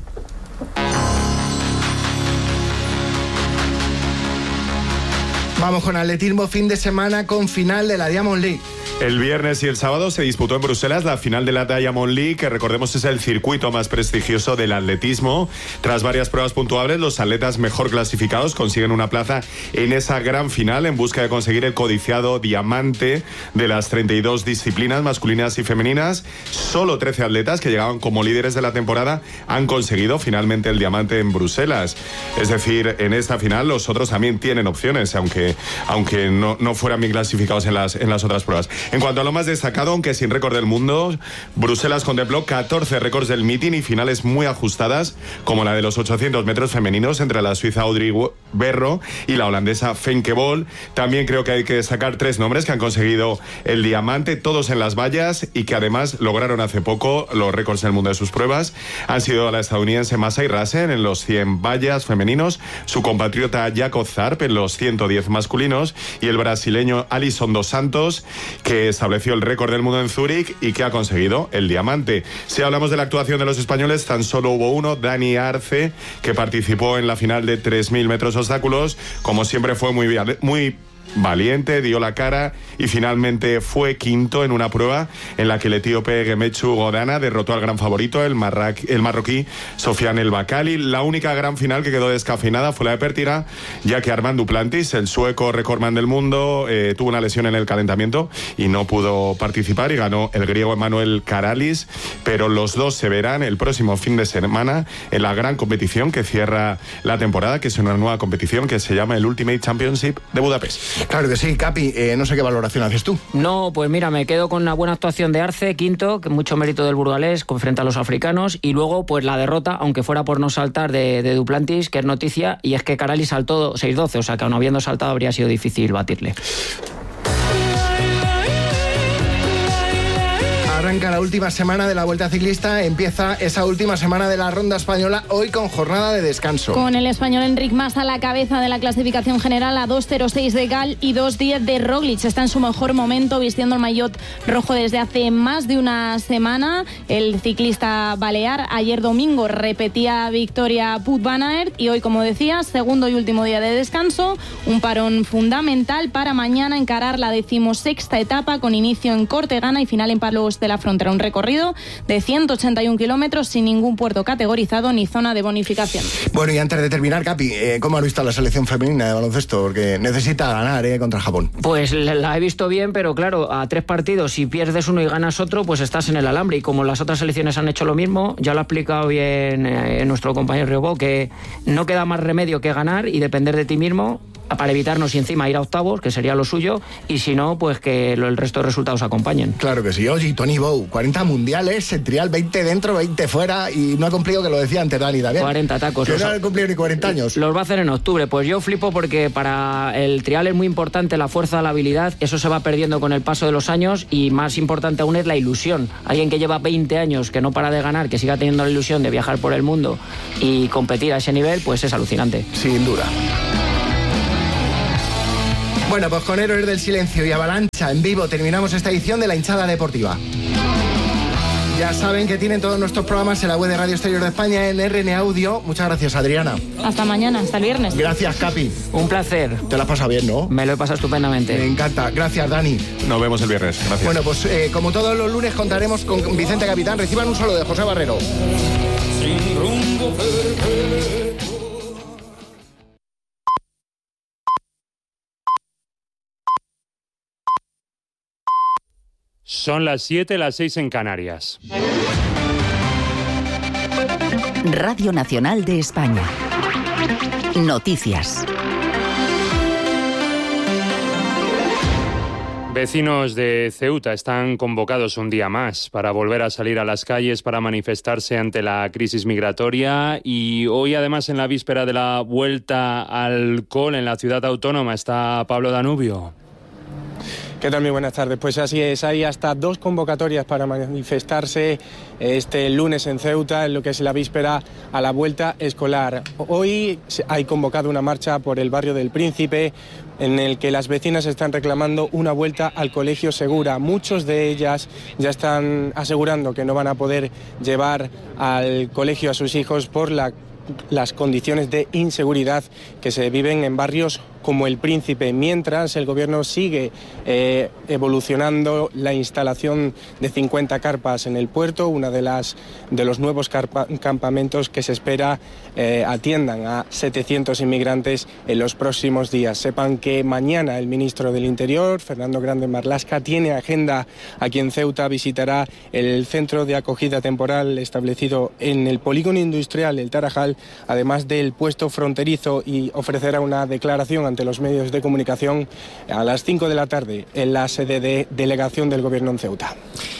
Vamos con atletismo, fin de semana con final de la Diamond League. El viernes y el sábado se disputó en Bruselas la final de la Diamond League, que recordemos es el circuito más prestigioso del atletismo. Tras varias pruebas puntuables, los atletas mejor clasificados consiguen una plaza en esa gran final en busca de conseguir el codiciado diamante de las treinta y dos disciplinas masculinas y femeninas. Solo trece atletas que llegaban como líderes de la temporada han conseguido finalmente el diamante en Bruselas. Es decir, en esta final los otros también tienen opciones, aunque, aunque no, no fueran bien clasificados en las, en las otras pruebas. En cuanto a lo más destacado, aunque sin récord del mundo, Bruselas contempló catorce récords del meeting y finales muy ajustadas, como la de los ochocientos metros femeninos entre la suiza Audrey Berro y la holandesa Femke Bol. También creo que hay que destacar tres nombres que han conseguido el diamante, todos en las vallas, y que además lograron hace poco los récords del mundo de sus pruebas. Han sido la estadounidense Masai Rasen en los cien vallas femeninos, su compatriota Jacob Zarp en los ciento diez masculinos y el brasileño Alisson dos Santos, que estableció el récord del mundo en Zúrich y que ha conseguido el diamante. Si hablamos de la actuación de los españoles, tan solo hubo uno, Dani Arce, que participó en la final de tres mil metros obstáculos. Como siempre fue muy, muy valiente, dio la cara y finalmente fue quinto en una prueba en la que el etíope Gemechu Godana derrotó al gran favorito, el, marra, el marroquí Sofiane El Bakali. La única gran final que quedó descafeinada fue la de Pértiga, ya que Armand Duplantis, el sueco recordman del mundo, eh, tuvo una lesión en el calentamiento y no pudo participar, y ganó el griego Emanuel Karalis. Pero los dos se verán el próximo fin de semana en la gran competición que cierra la temporada, que es una nueva competición que se llama el Ultimate Championship de Budapest. Claro que sí, Capi, eh, no sé qué valoración haces tú. No, pues mira, me quedo con una buena actuación de Arce, quinto, que mucho mérito del burgalés con frente a los africanos, y luego pues la derrota, aunque fuera por no saltar, de, de Duplantis, que es noticia, y es que Karalis saltó seis doce, o sea que aun habiendo saltado habría sido difícil batirle. Arranca la última semana de la Vuelta Ciclista, empieza esa última semana de la Ronda Española, hoy con jornada de descanso. Con el español Enric Mas a la cabeza de la clasificación general a dos cero seis de Gal y dos diez de Roglic. Está en su mejor momento vistiendo el maillot rojo desde hace más de una semana. El ciclista balear ayer domingo repetía victoria Wout van Aert y hoy, como decía, segundo y último día de descanso, un parón fundamental para mañana encarar la decimosexta etapa con inicio en Cortegana y final en Palos de la Frontera, un recorrido de ciento ochenta y un kilómetros sin ningún puerto categorizado ni zona de bonificación. Bueno, y antes de terminar, Capi, eh, ¿cómo has visto a la selección femenina de baloncesto? Porque necesita ganar eh, contra Japón. Pues la he visto bien, pero claro, a tres partidos, si pierdes uno y ganas otro, pues estás en el alambre, y como las otras selecciones han hecho lo mismo, ya lo ha explicado bien eh, nuestro compañero Riobó, que no queda más remedio que ganar y depender de ti mismo. para evitarnos y encima ir a octavos, que sería lo suyo, y si no, pues que el resto de resultados acompañen. Claro que sí. Oye, Tony Bou, cuarenta mundiales, en trial, veinte dentro, veinte fuera, y no ha cumplido, que lo decía antes Dani también. cuarenta tacos. Que no ha cumplido ni cuarenta años. Los va a hacer en octubre. Pues yo flipo porque para el trial es muy importante la fuerza, la habilidad, eso se va perdiendo con el paso de los años, y más importante aún es la ilusión. Alguien que lleva veinte años, que no para de ganar, que siga teniendo la ilusión de viajar por el mundo y competir a ese nivel, pues es alucinante. Sin duda. Bueno, pues con Héroes del Silencio y Avalancha en vivo terminamos esta edición de La Hinchada Deportiva. Ya saben que tienen todos nuestros programas en la web de Radio Exterior de España, en R N Audio. Muchas gracias, Adriana. Hasta mañana, hasta el viernes. Gracias, Capi. Un placer. Te lo has pasado bien, ¿no? Me lo he pasado estupendamente. Me encanta. Gracias, Dani. Nos vemos el viernes. Gracias. Bueno, pues eh, como todos los lunes contaremos con Vicente Capitán. Reciban un saludo de José Barrero. Sin rumbo perpetuo. Son las siete, las seis en Canarias. Radio Nacional de España. Noticias. Vecinos de Ceuta están convocados un día más para volver a salir a las calles para manifestarse ante la crisis migratoria, y hoy, además, en la víspera de la vuelta al cole en la ciudad autónoma, está Pablo Danubio. ¿Qué tal? Muy buenas tardes. Pues así es, hay hasta dos convocatorias para manifestarse este lunes en Ceuta, en lo que es la víspera a la vuelta escolar. Hoy hay convocado una marcha por el barrio del Príncipe, en el que las vecinas están reclamando una vuelta al colegio segura. Muchos de ellas ya están asegurando que no van a poder llevar al colegio a sus hijos por la, las condiciones de inseguridad que se viven en barrios como el Príncipe, mientras el gobierno sigue eh, evolucionando la instalación de cincuenta carpas en el puerto, una de las de los nuevos carpa, campamentos que se espera eh, atiendan a setecientos inmigrantes en los próximos días. Sepan que mañana el ministro del Interior, Fernando Grande Marlaska, tiene agenda aquí en Ceuta, visitará el centro de acogida temporal establecido en el polígono industrial El Tarajal, además del puesto fronterizo, y ofrecerá una declaración ante ante los medios de comunicación a las cinco de la tarde en la sede de delegación del Gobierno en Ceuta.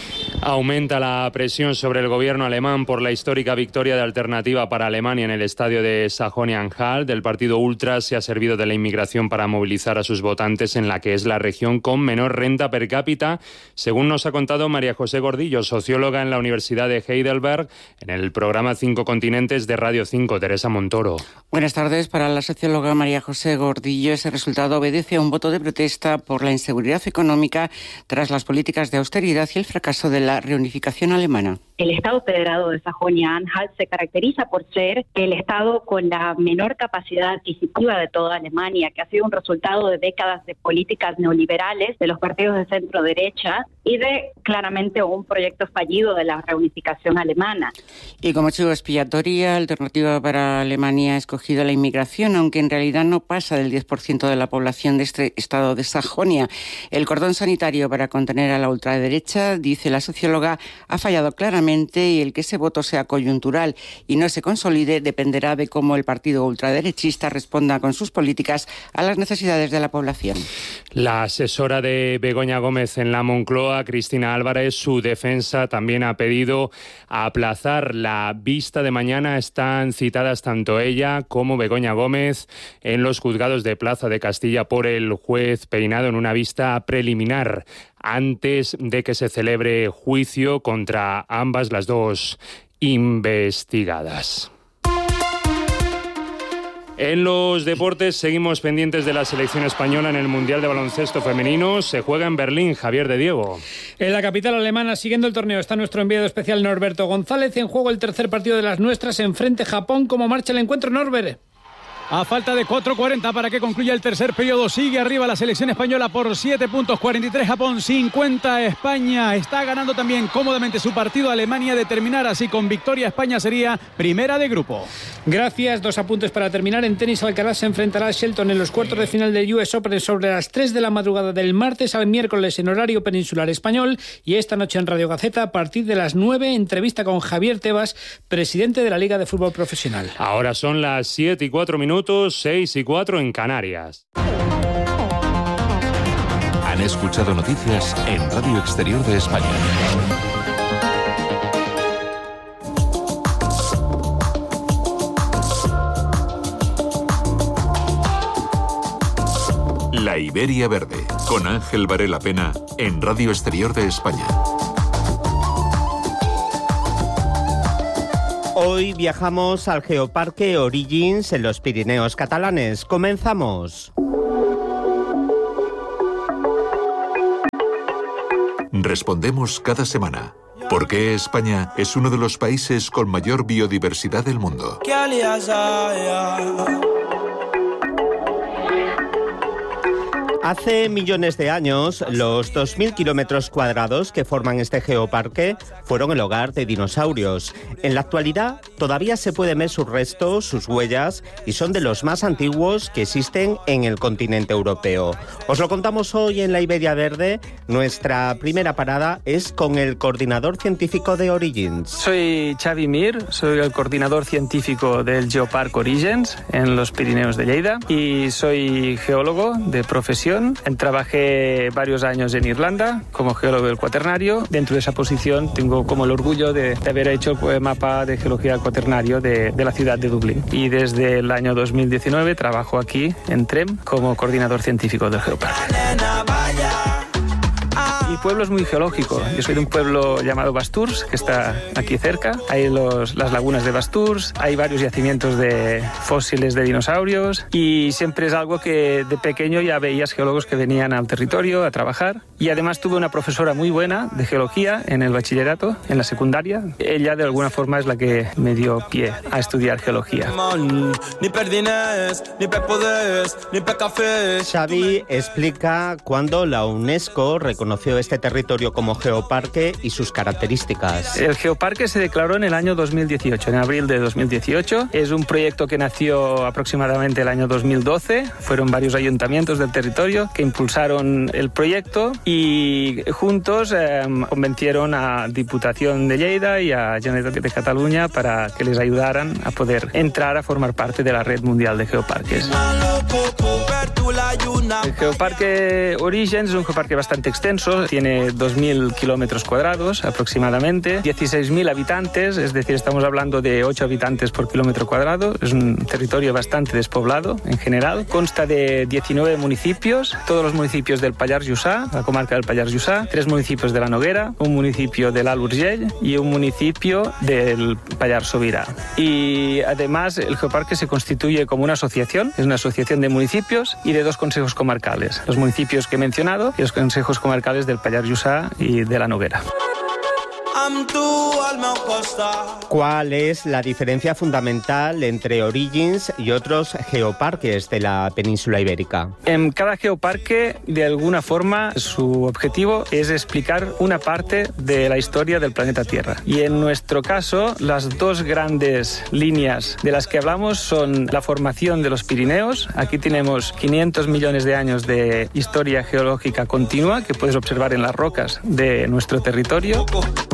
Aumenta la presión sobre el gobierno alemán por la histórica victoria de Alternativa para Alemania en el estadio de Sajonia-Anhalt. Del partido ultra se ha servido de la inmigración para movilizar a sus votantes en la que es la región con menor renta per cápita, según nos ha contado María José Gordillo, socióloga en la Universidad de Heidelberg, en el programa Cinco Continentes de Radio cinco. Teresa Montoro. Buenas tardes. Para la socióloga María José Gordillo, ese resultado obedece a un voto de protesta por la inseguridad económica tras las políticas de austeridad y el fracaso de la reunificación alemana. El Estado federado de Sajonia-Anhalt se caracteriza por ser el Estado con la menor capacidad adquisitiva de toda Alemania, que ha sido un resultado de décadas de políticas neoliberales de los partidos de centro derecha y de claramente un proyecto fallido de la reunificación alemana. Y como chivo expiatoria, Alternativa para Alemania ha escogido la inmigración, aunque en realidad no pasa del diez por ciento de la población de este estado de Sajonia. El cordón sanitario para contener a la ultraderecha, dice la socióloga, ha fallado claramente, y el que ese voto sea coyuntural y no se consolide dependerá de cómo el partido ultraderechista responda con sus políticas a las necesidades de la población. La asesora de Begoña Gómez en la Moncloa, Cristina Álvarez, su defensa también ha pedido aplazar la vista de mañana. Están citadas tanto ella como Begoña Gómez en los juzgados de Plaza de Castilla por el juez Peinado en una vista preliminar, antes de que se celebre juicio contra ambas las dos investigadas. En los deportes seguimos pendientes de la selección española en el Mundial de Baloncesto Femenino. Se juega en Berlín. Javier de Diego. En la capital alemana, siguiendo el torneo, está nuestro enviado especial Norberto González. En juego el tercer partido de las nuestras, enfrente Japón. ¿Cómo marcha el encuentro, Norbert? A falta de cuatro cuarenta para que concluya el tercer periodo, sigue arriba la selección española por siete puntos, cuarenta y tres Japón, cincuenta España. Está ganando también cómodamente su partido Alemania. De terminar así con victoria, España sería primera de grupo. Gracias. Dos apuntes para terminar. En tenis, Alcaraz se enfrentará a Shelton en los cuartos de final del U S Open sobre las tres de la madrugada del martes al miércoles en horario peninsular español. Y esta noche en Radio Gaceta, a partir de las nueve, entrevista con Javier Tebas, presidente de la Liga de Fútbol Profesional. Ahora son las siete y cuatro minutos. minutos, seis y cuatro en Canarias. Han escuchado noticias en Radio Exterior de España. La Iberia Verde, con Ángel Varela Pena, en Radio Exterior de España. Hoy viajamos al Geoparque Origins en los Pirineos catalanes. Comenzamos. Respondemos cada semana. ¿Por qué España es uno de los países con mayor biodiversidad del mundo? Hace millones de años, los dos mil kilómetros cuadrados que forman este geoparque fueron el hogar de dinosaurios. En la actualidad, todavía se pueden ver sus restos, sus huellas, y son de los más antiguos que existen en el continente europeo. Os lo contamos hoy en la Iberia Verde. Nuestra primera parada es con el coordinador científico de Origins. Soy Xavi Mir, soy el coordinador científico del Geoparque Origins en los Pirineos de Lleida y soy geólogo de profesión. Trabajé varios años en Irlanda como geólogo del Cuaternario. Dentro de esa posición tengo como el orgullo de, de haber hecho el mapa de geología del Cuaternario de, de la ciudad de Dublín. Y desde el año dos mil diecinueve trabajo aquí en Trem como coordinador científico del Geoparque. Mi pueblo es muy geológico. Yo soy de un pueblo llamado Basturs, que está aquí cerca. Hay los, las lagunas de Basturs, hay varios yacimientos de fósiles de dinosaurios y siempre es algo que de pequeño ya veías geólogos que venían al territorio a trabajar. Y además tuve una profesora muy buena de geología en el bachillerato, en la secundaria. Ella de alguna forma es la que me dio pie a estudiar geología. Xavi explica cuándo la UNESCO reconoció este territorio como geoparque y sus características. El geoparque se declaró en el año dos mil dieciocho, en abril de dos mil dieciocho. Es un proyecto que nació aproximadamente el año dos mil doce. Fueron varios ayuntamientos del territorio que impulsaron el proyecto y juntos eh, convencieron a Diputación de Lleida y a Generalitat de Cataluña para que les ayudaran a poder entrar a formar parte de la red mundial de geoparques. El Geoparque Origins es un geoparque bastante extenso, tiene dos mil kilómetros cuadrados aproximadamente, dieciséis mil habitantes, es decir, estamos hablando de ocho habitantes por kilómetro cuadrado. Es un territorio bastante despoblado en general. Consta de diecinueve municipios, todos los municipios del Pallars Jussá, la comarca del Pallars Jussá, tres municipios de la Noguera, un municipio del Alt Urgell y un municipio del Pallars Sobirá. Y además el geoparque se constituye como una asociación, es una asociación de municipios y de dos consejos comarcales, los municipios que he mencionado y los consejos comarcales del Pallars Jussá y de la Noguera. ¿Cuál es la diferencia fundamental entre Origins y otros geoparques de la península ibérica? En cada geoparque, de alguna forma, su objetivo es explicar una parte de la historia del planeta Tierra. Y en nuestro caso, las dos grandes líneas de las que hablamos son la formación de los Pirineos. Aquí tenemos quinientos millones de años de historia geológica continua que puedes observar en las rocas de nuestro territorio.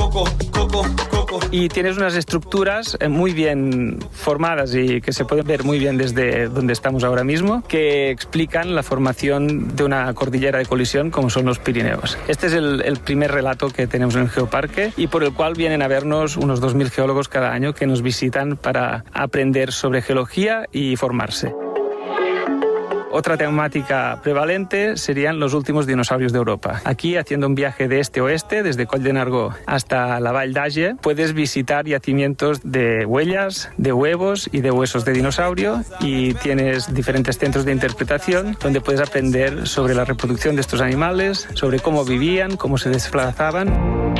Y tienes unas estructuras muy bien formadas y que se pueden ver muy bien desde donde estamos ahora mismo, que explican la formación de una cordillera de colisión como son los Pirineos. Este es el, el primer relato que tenemos en el geoparque y por el cual vienen a vernos unos dos mil geólogos cada año que nos visitan para aprender sobre geología y formarse. Otra temática prevalente serían los últimos dinosaurios de Europa. Aquí, haciendo un viaje de este a oeste, desde Coll de Nargó hasta la Vall d'Age, puedes visitar yacimientos de huellas, de huevos y de huesos de dinosaurio y tienes diferentes centros de interpretación donde puedes aprender sobre la reproducción de estos animales, sobre cómo vivían, cómo se desplazaban.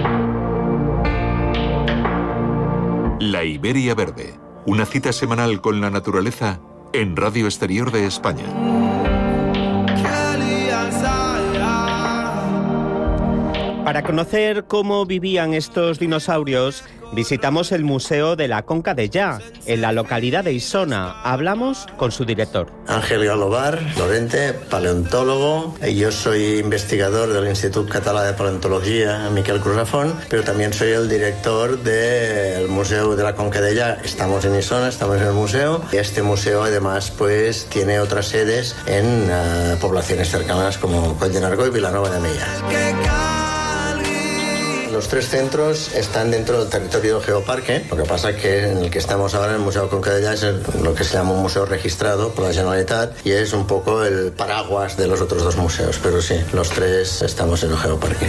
La Iberia Verde, una cita semanal con la naturaleza en Radio Exterior de España. Para conocer cómo vivían estos dinosaurios, visitamos el Museo de la Conca Dellà, en la localidad de Isona. Hablamos con su director. Ángel Galobar Lorente, paleontólogo. Yo soy investigador del Institut Català de Paleontología, Miquel Cruzafont, pero también soy el director del Museo de la Conca Dellà. Estamos en Isona, estamos en el museo. Y este museo, además, pues tiene otras sedes en uh, poblaciones cercanas como Coll de Nargó y Vilanova de Meià. Los tres centros están dentro del territorio del Geoparque. Lo que pasa es que en el que estamos ahora, el Museo Conca Dellà, es el, lo que se llama un museo registrado por la Generalitat y es un poco el paraguas de los otros dos museos. Pero sí, los tres estamos en el Geoparque.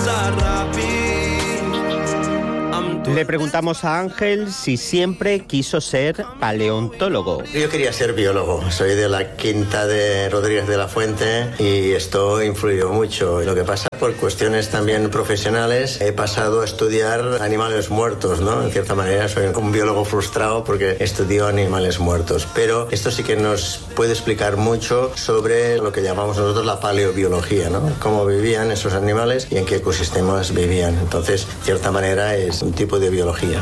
Le preguntamos a Ángel si siempre quiso ser paleontólogo. Yo quería ser biólogo. Soy de la quinta de Rodríguez de la Fuente y esto influyó mucho. Lo que pasa, por cuestiones también profesionales, he pasado a estudiar animales muertos, ¿no? En cierta manera soy un biólogo frustrado porque estudio animales muertos. Pero esto sí que nos puede explicar mucho sobre lo que llamamos nosotros la paleobiología, ¿no? Cómo vivían esos animales y en qué ecosistemas vivían. Entonces, de cierta manera, es un tipo de biología.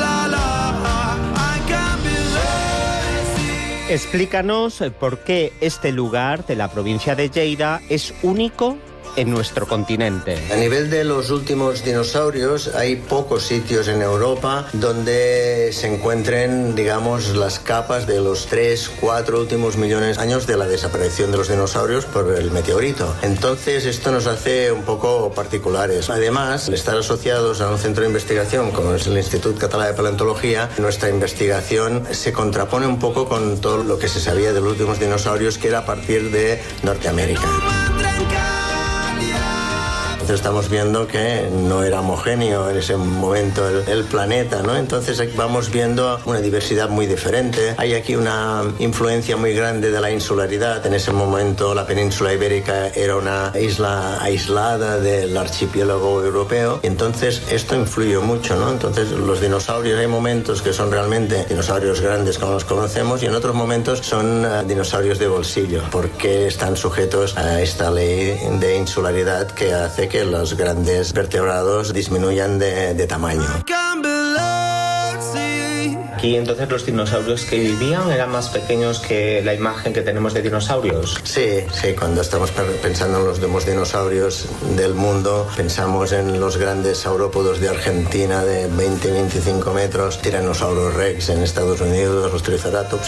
Explícanos por qué este lugar de la provincia de Lleida es único en nuestro continente. A nivel de los últimos dinosaurios, hay pocos sitios en Europa donde se encuentren, digamos, las capas de los tres, cuatro últimos millones de años de la desaparición de los dinosaurios por el meteorito. Entonces, esto nos hace un poco particulares. Además, al estar asociados a un centro de investigación como es el Institut Català de Paleontología, nuestra investigación se contrapone un poco con todo lo que se sabía de los últimos dinosaurios, que era a partir de Norteamérica. Entonces estamos viendo que no era homogéneo en ese momento el, el planeta, ¿no? Entonces vamos viendo una diversidad muy diferente. Hay aquí una influencia muy grande de la insularidad. En ese momento la península ibérica era una isla aislada del archipiélago europeo. Y entonces esto influyó mucho, ¿no? Entonces los dinosaurios, hay momentos que son realmente dinosaurios grandes como los conocemos y en otros momentos son uh, dinosaurios de bolsillo porque están sujetos a esta ley de insularidad que hace que los grandes vertebrados disminuyan de, de tamaño. Aquí entonces los dinosaurios que vivían eran más pequeños que la imagen que tenemos de dinosaurios. Sí, sí, cuando estamos pensando en los demás dinosaurios del mundo, pensamos en los grandes saurópodos de Argentina de veinte a veinticinco metros, Tyrannosaurus Rex en Estados Unidos, los Triceratops.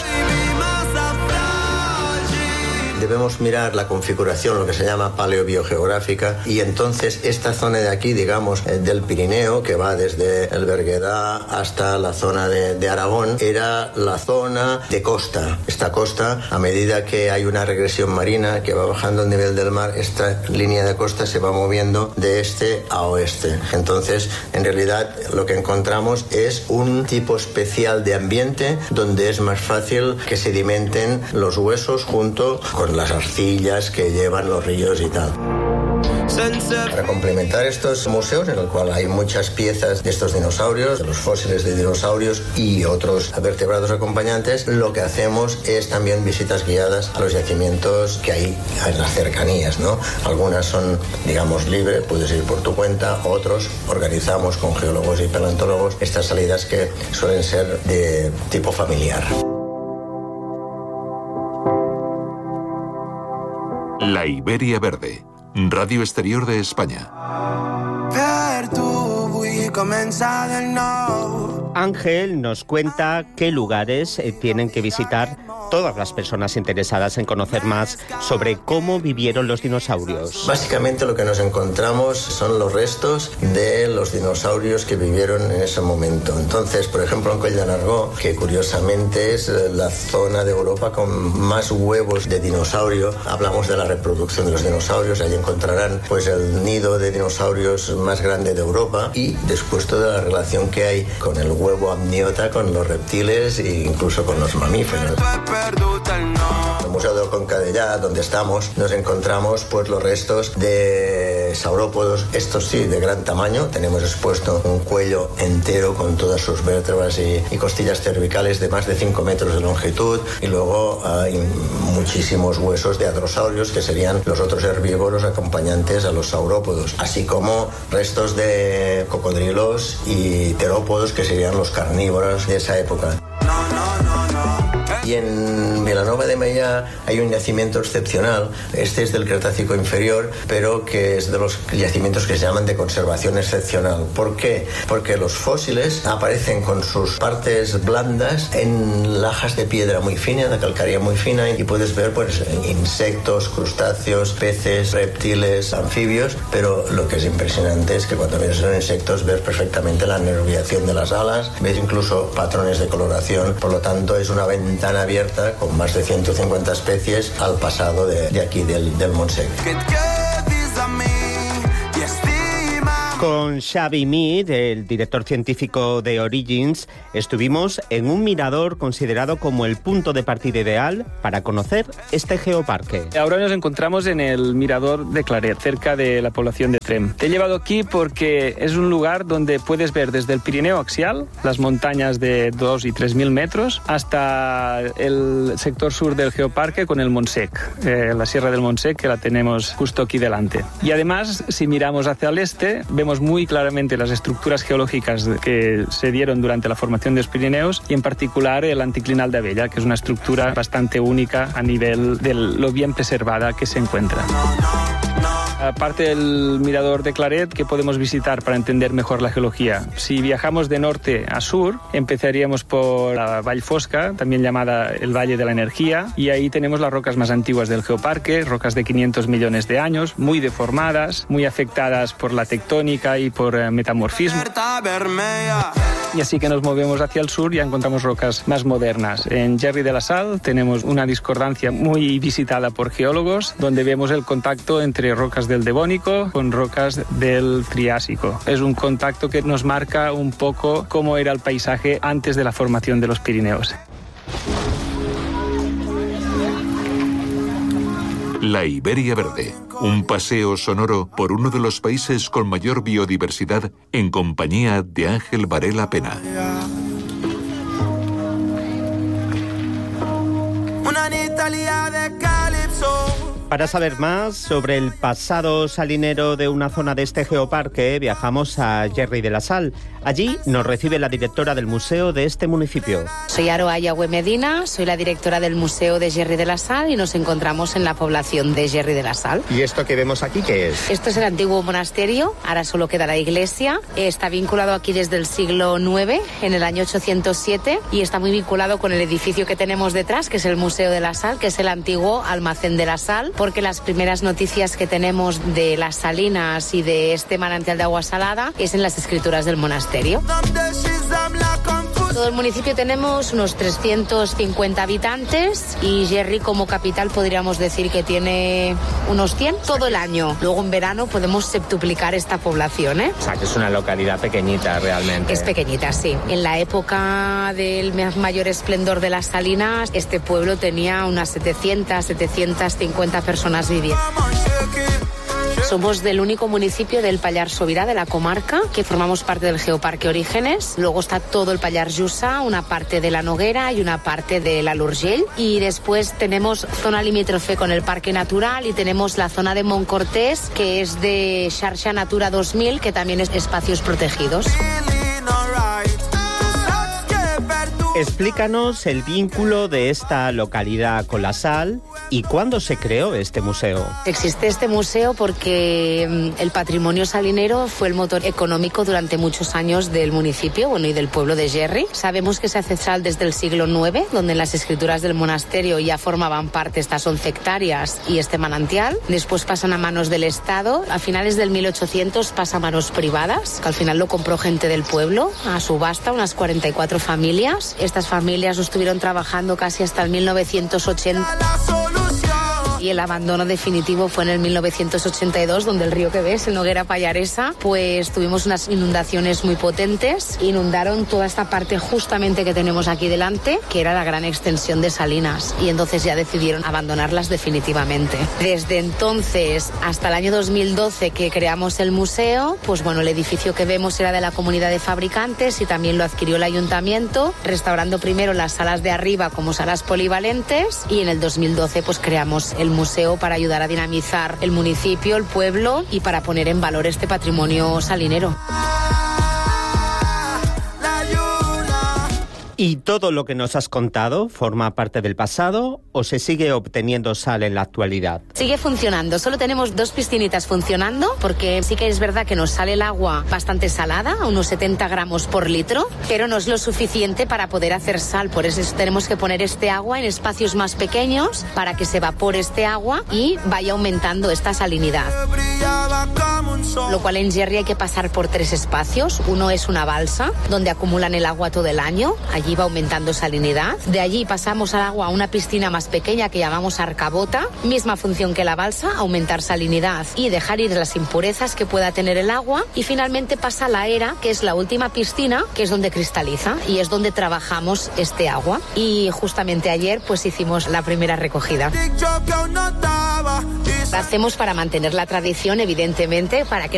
Debemos mirar la configuración, lo que se llama paleobiogeográfica, y entonces esta zona de aquí, digamos, del Pirineo, que va desde el Berguedá hasta la zona de, de Aragón, era la zona de costa. Esta costa, a medida que hay una regresión marina que va bajando el nivel del mar, esta línea de costa se va moviendo de este a oeste. Entonces, en realidad, lo que encontramos es un tipo especial de ambiente donde es más fácil que sedimenten los huesos junto con las arcillas que llevan los ríos y tal. Para complementar estos museos, en el cual hay muchas piezas de estos dinosaurios, de los fósiles de dinosaurios y otros vertebrados acompañantes, lo que hacemos es también visitas guiadas a los yacimientos que hay en las cercanías, ¿no? Algunas son, digamos, libres, puedes ir por tu cuenta, otros organizamos con geólogos y paleontólogos estas salidas que suelen ser de tipo familiar. La Iberia Verde, Radio Exterior de España. Ángel nos cuenta qué lugares tienen que visitar todas las personas interesadas en conocer más sobre cómo vivieron los dinosaurios. Básicamente lo que nos encontramos son los restos de los dinosaurios que vivieron en ese momento. Entonces, por ejemplo, en Coll de Nargó, que curiosamente es la zona de Europa con más huevos de dinosaurio, hablamos de la reproducción de los dinosaurios, allí encontrarán pues el nido de dinosaurios más grande de Europa y después toda la relación que hay con el huevo amniota, con los reptiles e incluso con los mamíferos. el Museo del Conca d'Ellà, donde estamos, nos encontramos pues los restos de saurópodos, estos sí, de gran tamaño. Tenemos expuesto un cuello entero con todas sus vértebras y, y costillas cervicales de más de cinco metros de longitud, y luego hay muchísimos huesos de hadrosaurios, que serían los otros herbívoros acompañantes a los saurópodos, así como restos de cocodrilos y terópodos, que serían los carnívoros de esa época. Y en Vilanova de Meià hay un yacimiento excepcional. Este es del Cretácico inferior, pero que es de los yacimientos que se llaman de conservación excepcional. ¿Por qué? Porque los fósiles aparecen con sus partes blandas en lajas de piedra muy fina, de calcárea muy fina, y puedes ver pues insectos, crustáceos, peces, reptiles, anfibios, pero lo que es impresionante es que cuando ves los insectos ves perfectamente la nerviación de las alas, ves incluso patrones de coloración. Por lo tanto, es una ventana abierta con más de ciento cincuenta especies al pasado de, de aquí, del, del Montsec. Con Xavi Mir, el director científico de Origins, estuvimos en un mirador considerado como el punto de partida ideal para conocer este geoparque. Ahora nos encontramos en el mirador de Claret, cerca de la población de Trem. Te he llevado aquí porque es un lugar donde puedes ver desde el Pirineo axial, las montañas de dos y tres mil metros, hasta el sector sur del geoparque con el Montsec, eh, la Sierra del Montsec, que la tenemos justo aquí delante. Y además, si miramos hacia el este, vemos muy claramente las estructuras geológicas que se dieron durante la formación de los Pirineos, y en particular el anticlinal de Abella, que es una estructura bastante única a nivel de lo bien preservada que se encuentra. Aparte del mirador de Claret, que podemos visitar para entender mejor la geología. Si viajamos de norte a sur, empezaríamos por la Vall Fosca, también llamada el Valle de la Energía, y ahí tenemos las rocas más antiguas del geoparque, rocas de quinientos millones de años, muy deformadas, muy afectadas por la tectónica y por eh, metamorfismo. Y así que nos movemos hacia el sur y encontramos rocas más modernas. En Gerri de la Sal tenemos una discordancia muy visitada por geólogos, donde vemos el contacto entre rocas del Devónico con rocas del Triásico. Es un contacto que nos marca un poco cómo era el paisaje antes de la formación de los Pirineos. La Iberia Verde, un paseo sonoro por uno de los países con mayor biodiversidad en compañía de Ángel Varela Pena. Para saber más sobre el pasado salinero de una zona de este geoparque, viajamos a Gerri de la Sal. Allí nos recibe la directora del museo de este municipio. Soy Aroa Yahweh Medina, soy la directora del Museo de Gerri de la Sal y nos encontramos en la población de Gerri de la Sal. ¿Y esto que vemos aquí qué es? Esto es el antiguo monasterio, ahora solo queda la iglesia. Está vinculado aquí desde el siglo nueve, en el año ochocientos siete, y está muy vinculado con el edificio que tenemos detrás, que es el Museo de la Sal, que es el antiguo almacén de la sal, porque las primeras noticias que tenemos de las salinas y de este manantial de agua salada es en las escrituras del monasterio. Todo el municipio tenemos unos trescientos cincuenta habitantes y Gerri como capital podríamos decir que tiene unos cien todo el año. Luego en verano podemos septuplicar esta población, ¿eh? O sea, que es una localidad pequeñita realmente. Es pequeñita, sí. En la época del mayor esplendor de las salinas, este pueblo tenía unas setecientas, setecientas cincuenta personas viviendo. Somos del único municipio del Pallars Sobirá, de la comarca, que formamos parte del Geoparque Orígenes. Luego está todo el Pallars Jussá, una parte de la Noguera y una parte de la L'Urgell. Y después tenemos zona limítrofe con el Parque Natural y tenemos la zona de Montcortés, que es de Xarxa Natura dos mil, que también es espacios protegidos. Explícanos el vínculo de esta localidad con la sal y cuándo se creó este museo. Existe este museo porque el patrimonio salinero fue el motor económico durante muchos años del municipio, bueno, y del pueblo de Gerri. Sabemos que se hace sal desde el siglo nueve, donde en las escrituras del monasterio ya formaban parte estas once hectáreas y este manantial. Después pasan a manos del Estado. A finales del mil ochocientos pasa a manos privadas, que al final lo compró gente del pueblo a subasta, unas cuarenta y cuatro familias. Estas familias estuvieron trabajando casi hasta el mil novecientos ochenta. y el abandono definitivo fue en el mil novecientos ochenta y dos, donde el río que ves, el Noguera Pallaresa, pues tuvimos unas inundaciones muy potentes, inundaron toda esta parte justamente que tenemos aquí delante, que era la gran extensión de Salinas, y entonces ya decidieron abandonarlas definitivamente. Desde entonces hasta el año dos mil doce, que creamos el museo, pues bueno, el edificio que vemos era de la comunidad de fabricantes y también lo adquirió el ayuntamiento, restaurando primero las salas de arriba como salas polivalentes, y en el dos mil doce pues creamos el museo para ayudar a dinamizar el municipio, el pueblo y para poner en valor este patrimonio salinero. ¿Y todo lo que nos has contado forma parte del pasado o se sigue obteniendo sal en la actualidad? Sigue funcionando, solo tenemos dos piscinitas funcionando, porque sí que es verdad que nos sale el agua bastante salada, a unos setenta gramos por litro, pero no es lo suficiente para poder hacer sal, por eso tenemos que poner este agua en espacios más pequeños para que se evapore este agua y vaya aumentando esta salinidad. Lo cual en Gerri hay que pasar por tres espacios. Uno es una balsa, donde acumulan el agua todo el año. Allí va aumentando salinidad. De allí pasamos al agua a una piscina más pequeña que llamamos arcabota. Misma función que la balsa, aumentar salinidad y dejar ir las impurezas que pueda tener el agua. Y finalmente pasa a la era, que es la última piscina, que es donde cristaliza y es donde trabajamos este agua. Y justamente ayer pues hicimos la primera recogida. La hacemos para mantener la tradición, evidentemente, para que